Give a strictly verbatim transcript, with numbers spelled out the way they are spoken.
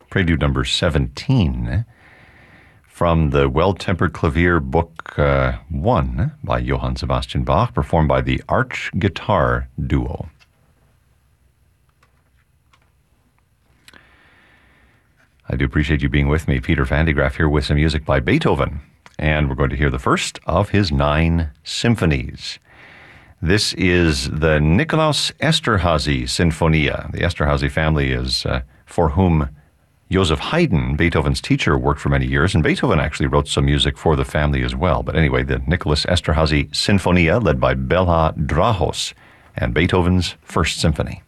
Prelude number seventeen, from the Well-Tempered Clavier, Book uh, one by Johann Sebastian Bach, performed by the Arch Guitar Duo. I do appreciate you being with me. Peter Van de Graaff here with some music by Beethoven. And we're going to hear the first of his nine symphonies. This is the Nikolaus Esterházy Sinfonia. The Esterházy family is uh, for whom Joseph Haydn, Beethoven's teacher, worked for many years, and Beethoven actually wrote some music for the family as well. But anyway, the Nikolaus Esterházy Sinfonia, led by Béla Drahos, and Beethoven's First Symphony.